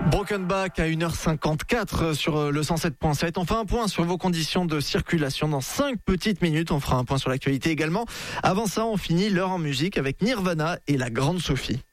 Broken Back à 1h54 sur le 107.7. On fait un point sur vos conditions de circulation dans 5 petites minutes. On fera un point sur l'actualité également. Avant ça, on finit l'heure en musique avec Nirvana et la Grande Sophie.